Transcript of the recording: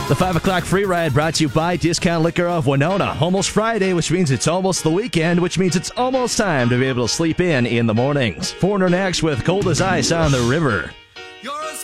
The 5 o'clock free ride brought to you by Discount Liquor of Winona. Almost Friday, which means it's almost the weekend, which means it's almost time to be able to sleep in the mornings. Foreigner next with Cold as Ice on the River.